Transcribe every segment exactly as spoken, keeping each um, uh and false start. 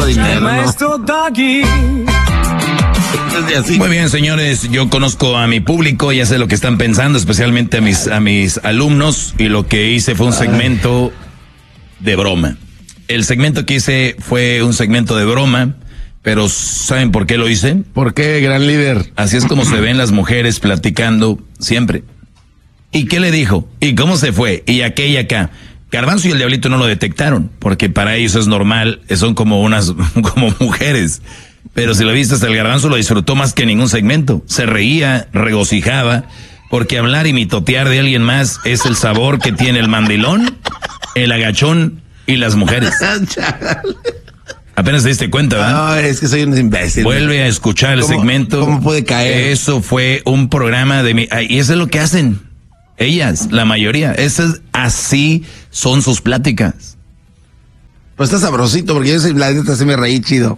tengo dinero, ¿no? Muy bien, señores, yo conozco a mi público, ya sé lo que están pensando, especialmente a mis, a mis alumnos, y lo que hice fue un segmento de broma. El segmento que hice fue un segmento de broma, pero ¿saben por qué lo hice? ¿Por qué, gran líder? Así es como se ven las mujeres platicando siempre. ¿Y qué le dijo? ¿Y cómo se fue? ¿Y aquella y acá? Garbanzo y el Diablito no lo detectaron, porque para ellos es normal, son como unas, como mujeres. Pero si lo viste, hasta el Garbanzo lo disfrutó más que ningún segmento. Se reía, regocijaba, porque hablar y mitotear de alguien más es el sabor que tiene el mandilón, el agachón y las mujeres. Apenas te diste cuenta, ¿verdad? No, es que soy un imbécil. Vuelve a escuchar el segmento. ¿Cómo puede caer? Eso fue un programa de mi... Y eso es lo que hacen ellas, la mayoría. Eso es, así son sus pláticas. Pues está sabrosito, porque yo soy la neta, se me reí chido.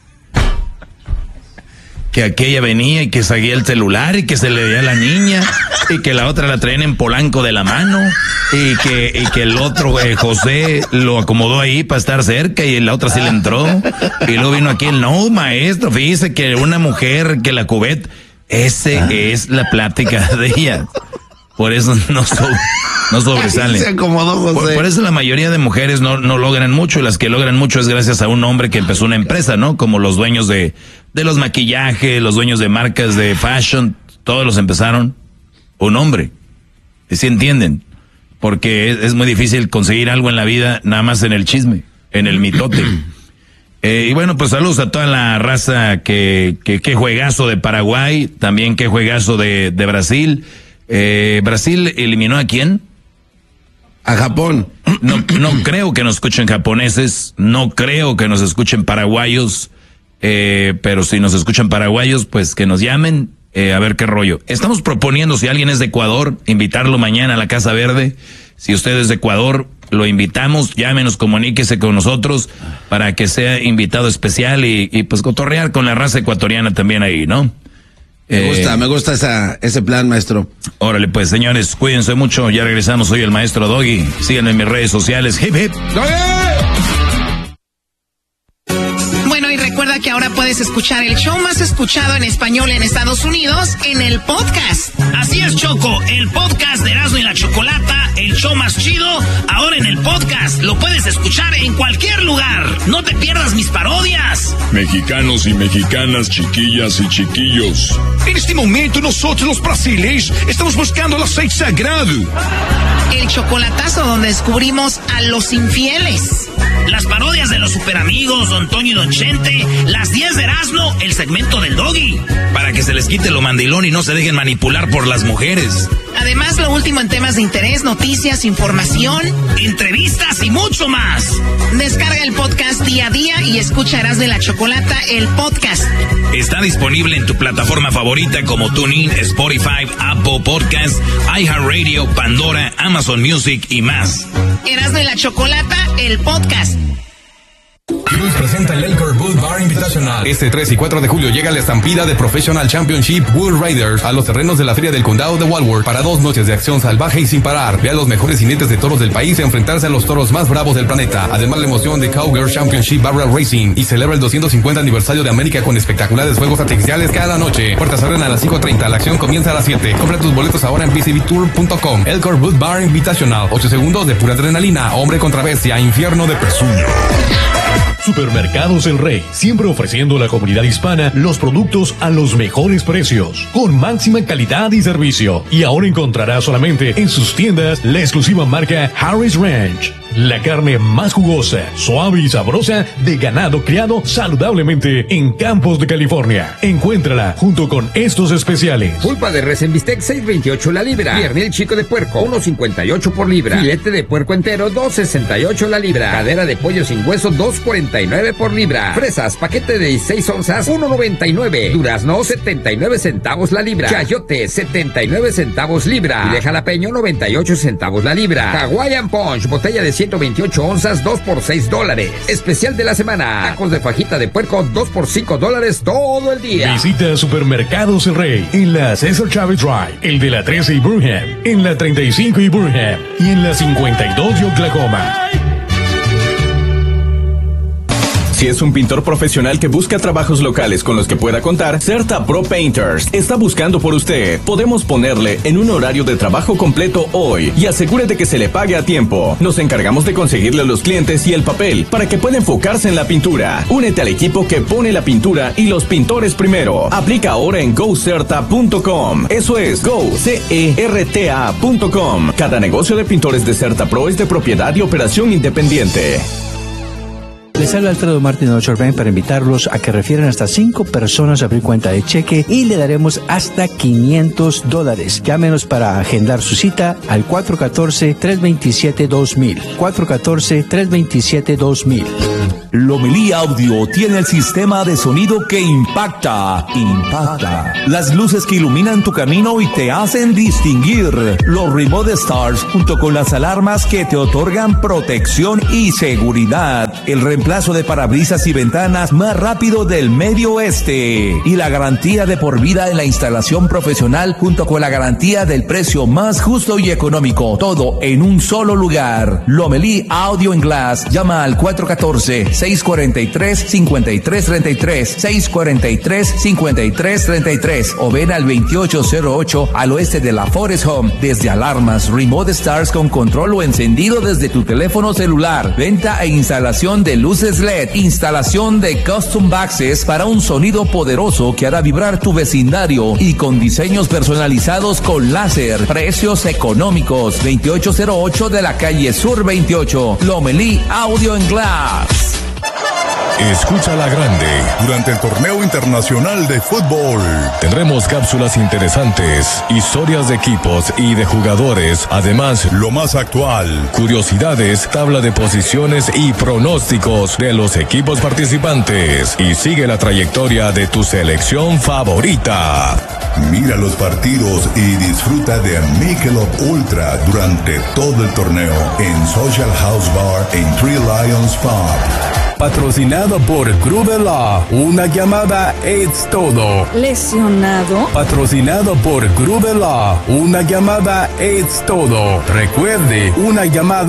Que aquella venía y que seguía el celular y que se le veía a la niña y que la otra la traían en Polanco de la mano y que, y que el otro, eh, José, lo acomodó ahí para estar cerca y la otra sí le entró. Y luego vino aquí el, no, maestro, fíjese que una mujer, que la cubeta, ese ah. es la plática de ella. Por eso no, so, no sobresale. Se acomodó, José. Por, por eso la mayoría de mujeres no, no logran mucho, y las que logran mucho es gracias a un hombre que empezó una empresa, ¿no? Como los dueños de, de los maquillajes, los dueños de marcas de fashion, todos los empezaron un hombre. ¿Y si entienden? Porque es, es muy difícil conseguir algo en la vida nada más en el chisme, en el mitote. Eh, y bueno, pues saludos a toda la raza que, que, que juegazo de Paraguay, también que juegazo de, de Brasil. Eh, ¿Brasil eliminó a quién? A Japón. No, no creo que nos escuchen japoneses, no creo que nos escuchen paraguayos, eh, pero si nos escuchan paraguayos, pues que nos llamen, eh, a ver qué rollo. Estamos proponiendo, si alguien es de Ecuador, invitarlo mañana a la Casa Verde. Si usted es de Ecuador, lo invitamos, llámenos, comuníquese con nosotros para que sea invitado especial y, y pues cotorrear con la raza ecuatoriana también ahí, ¿no? Me gusta, eh, me gusta esa, ese plan, maestro. Órale, pues, señores, cuídense mucho. Ya regresamos. Soy el maestro Doggy. Síganme en mis redes sociales. Hip, hip. Bueno, y recuerda que ahora puedes escuchar el show más escuchado en español en Estados Unidos en el podcast. Así es, Choco. El podcast de Erasmo y la Chocolata, el show más chido, ahora en el podcast. Lo puedes escuchar en cualquier lugar. No te pierdas mis parodias. Mexicanos y mexicanas, chiquillas y chiquillos. En este momento, nosotros los brasileños estamos buscando el aceite sagrado. El chocolatazo donde descubrimos a los infieles. Las parodias de los superamigos, Don Toño y Don Chente. Las diez de Erasmo, el segmento del Doggy. Para que se les quite lo mandilón y no se dejen manipular por las mujeres. Además, lo último en temas de interés, noticias, información, entrevistas y mucho más. Descarga el podcast día a día y escucharás de la Chocolata, el podcast. Está disponible en tu plataforma favorita como TuneIn, Spotify, Apple Podcasts, iHeartRadio, Pandora, Amazon Music y más. Erasmo y la Chocolata, el podcast. Cruz presenta el Elkhart Bull Bar Invitational. Este tres y cuatro de julio llega la estampida de Professional Championship Bull Riders a los terrenos de la Feria del Condado de Walworth para dos noches de acción salvaje y sin parar. Ve a los mejores jinetes de toros del país a enfrentarse a los toros más bravos del planeta. Además, la emoción de Cowgirl Championship Barrel Racing y celebra el doscientos cincuenta aniversario de América con espectaculares juegos artificiales cada noche. Puertas abren a las cinco treinta, la acción comienza a las siete. Compra tus boletos ahora en p c b tour punto com. Elkhart Bull Bar Invitational. ocho segundos de pura adrenalina, hombre contra bestia, infierno de pezuño. Supermercados El Rey, siempre ofreciendo a la comunidad hispana los productos a los mejores precios, con máxima calidad y servicio. Y ahora encontrará solamente en sus tiendas la exclusiva marca Harris Ranch, la carne más jugosa, suave y sabrosa de ganado criado saludablemente en Campos de California. Encuéntrala junto con estos especiales. Pulpa de res en bistec seis veintiocho la libra. Piernil chico de puerco uno cincuenta y ocho por libra. Filete de puerco entero dos sesenta y ocho la libra. Cadera de pollo sin hueso dos cuarenta y nueve por libra. Fresas paquete de dieciséis onzas uno noventa y nueve. Durazno setenta y nueve centavos la libra. Chayote setenta y nueve centavos libra. Y de jalapeño noventa y ocho centavos la libra. Hawaiian Punch botella de ciento veintiocho onzas dos por seis dólares. Especial de la semana. Tacos de fajita de puerco dos por cinco dólares todo el día. Visita Supermercados El Rey en la Cesar Chavez Drive, el de la trece y Burham, en la treinta y cinco y Burham y en la cincuenta y dos de Oklahoma. Si es un pintor profesional que busca trabajos locales con los que pueda contar, Certa Pro Painters está buscando por usted. Podemos ponerle en un horario de trabajo completo hoy y asegúrate que se le pague a tiempo. Nos encargamos de conseguirle a los clientes y el papel para que pueda enfocarse en la pintura. Únete al equipo que pone la pintura y los pintores primero. Aplica ahora en go certa punto com. Eso es go, C E R T A punto com. Cada negocio de pintores de Certa Pro es de propiedad y operación independiente. Les habla Alfredo Martín de Ochorbén para invitarlos a que refieran hasta cinco personas a abrir cuenta de cheque y le daremos hasta quinientos dólares. Llámenos para agendar su cita al cuatro uno cuatro, tres dos siete, dos mil. cuatro uno cuatro, tres dos siete, dos mil. Lomelí Audio tiene el sistema de sonido que impacta, impacta. Las luces que iluminan tu camino y te hacen distinguir. Los Remote Stars junto con las alarmas que te otorgan protección y seguridad. El reemplazo de parabrisas y ventanas más rápido del medio oeste. Y la garantía de por vida en la instalación profesional junto con la garantía del precio más justo y económico. Todo en un solo lugar. Lomelí Audio and Glass. Llama al cuatro uno cuatro, seis cuatro tres, cinco tres tres tres, seis cuatro tres, cinco tres tres tres o ven al veintiocho cero ocho al oeste de la Forest Home. Desde alarmas, Remote Stars con control o encendido desde tu teléfono celular. Venta e instalación de luces L E D. Instalación de Custom Boxes para un sonido poderoso que hará vibrar tu vecindario y con diseños personalizados con láser. Precios económicos. veintiocho cero ocho de la calle Sur veintiocho. Lomelí Audio and Glass. Escucha la grande durante el torneo internacional de fútbol. Tendremos cápsulas interesantes, historias de equipos y de jugadores, además lo más actual, curiosidades, tabla de posiciones y pronósticos de los equipos participantes. Y sigue la trayectoria de tu selección favorita. Mira los partidos y disfruta de Michelob Ultra durante todo el torneo en Social House Bar en Three Lions Pub. Patrocinado por Grubela. Una llamada es todo. ¿Lesionado? Patrocinado por Grubela. Una llamada es todo. Recuerde, una llamada